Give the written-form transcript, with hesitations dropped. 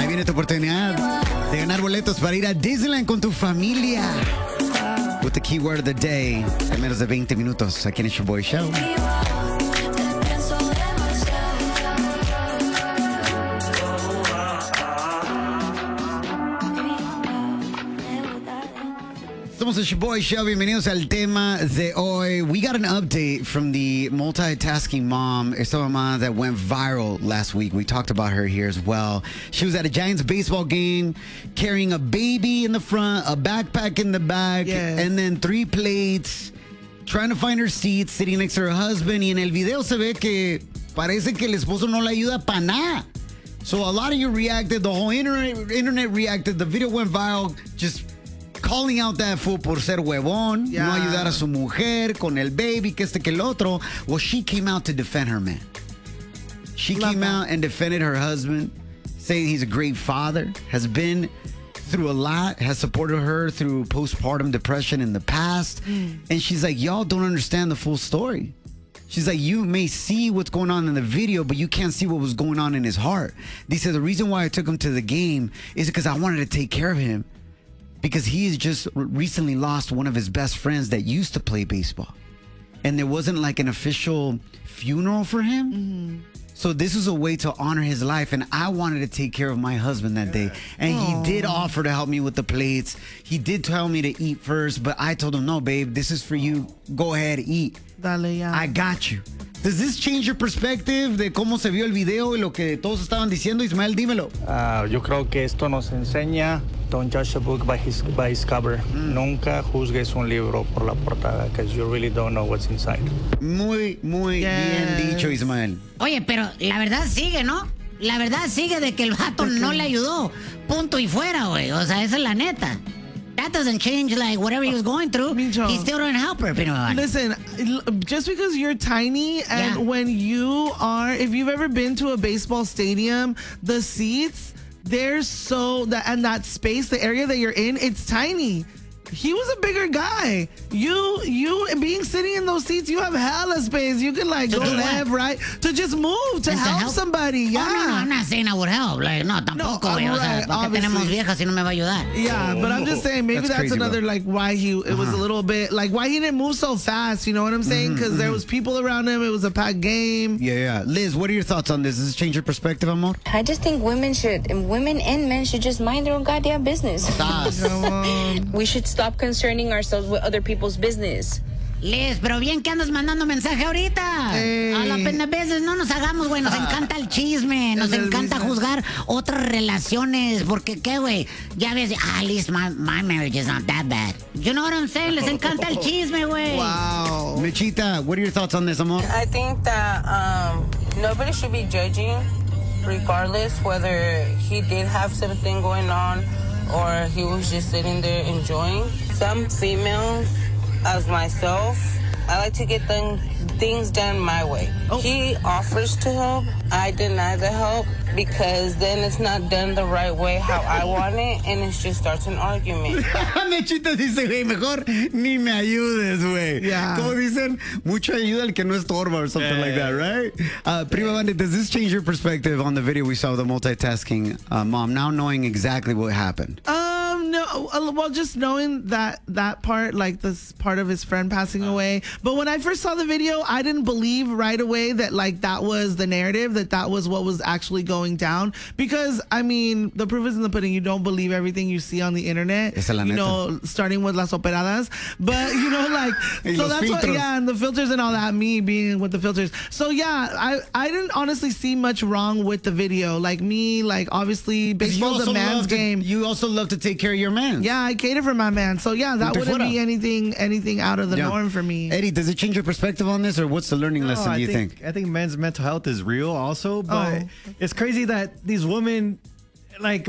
viene tu oportunidad de ganar boletos para ir a Disneyland con tu familia. With the keyword of the day, en menos de 20 minutos, aquí en el Show Show. Somos el Show Show. Bienvenidos al tema de hoy. We got an update from the multitasking mom. Esta mamá that went viral last week. We talked about her here as well. She was at a Giants baseball game carrying a baby in the front, a backpack in the back, and then 3 plates, trying to find her seat, sitting next to her husband. Y en el video se ve que parece que el esposo no la ayuda para nada. So a lot of you reacted. The whole internet reacted. The video went viral. Just calling out that fool por ser huevón, no ayudar a su mujer con el baby, que este que el otro. Well, she came out to defend her man. She came out and defended her husband, saying he's a great father, has been through a lot, has supported her through postpartum depression in the past. And she's like, y'all don't understand the full story. She's like, you may see what's going on in the video, but you can't see what was going on in his heart. They said the reason why I took him to the game is because I wanted to take care of him. Because he's just recently lost one of his best friends that used to play baseball. And there wasn't like an official funeral for him. So this was a way to honor his life. And I wanted to take care of my husband that day. And he did offer to help me with the plates. He did tell me to eat first. But I told him, no, babe, this is for you. Go ahead, eat. Dale, ya. I got you. Does this change your perspective de cómo se vio el video y lo que todos estaban diciendo? Ismael, dímelo. Yo creo que esto nos enseña, don't judge a book by its cover. Nunca juzgues un libro por la portada, because you really don't know what's inside. Muy bien dicho, Ismael. Oye, pero la verdad sigue, ¿no? La verdad sigue de que el vato no le ayudó. Punto y fuera, güey. O sea, esa es la neta. That doesn't change, like, whatever he was going through. He still didn't help her. Listen, just because you're tiny and when you are, if you've ever been to a baseball stadium, the seats, they're and that space, the area that you're in, it's tiny. He was a bigger guy. You being sitting in those seats, you have hella space. You can like go left, right, to just move, to help somebody. Yeah. Oh, no, I'm not saying I would help. Like, no, tampoco. No, o sea, ¿por qué tenemos viejas si no me va a ayudar? Yeah, but I'm just saying maybe that's another like why it was a little bit like why he didn't move so fast. You know what I'm saying? Because there was people around him. It was a packed game. Yeah. Liz, what are your thoughts on this? Does this change your perspective, amor? I just think women and men should just mind their own goddamn business. We should stop concerning ourselves with other people's business. Liz, pero bien que andas mandando mensaje ahorita. A las veces no nos hagamos, güey. Nos encanta el chisme. Nos encanta juzgar otras relaciones. Porque, ¿qué, güey? Ya ves, at least my marriage is not that bad. You know what I'm saying? Les encanta el chisme, güey. Wow. Michita, what are your thoughts on this, amor? I think that nobody should be judging, regardless whether he did have something going on or he was just sitting there enjoying. Some females, as myself, I like to get things done my way. He offers to help. I deny the help because then it's not done the right way how I want it, and it just starts an argument. Mechita dice, güey, mejor ni me ayudes, güey. Yeah. Como dicen, mucha ayuda al que no estorba or something like that, right? Prima Banda, does this change your perspective on the video we saw of the multitasking mom, now knowing exactly what happened? No, well, just knowing that part, like this part of his friend passing away. But when I first saw the video, I didn't believe right away that like that was the narrative, that was what was actually going down. Because I mean, the proof is in the pudding. You don't believe everything you see on the internet. You know, starting with las operadas. But you know, like so that's what, and the filters and all that. Me being with the filters. So yeah, I didn't honestly see much wrong with the video. Like me, like obviously baseball's a man's game. You also love to take care of your man. Yeah, I cater for my man. So yeah, that wouldn't be anything out of the norm for me. Eddie, does it change your perspective on this, or what's the learning lesson do you think? I think men's mental health is real also, but it's crazy that these women like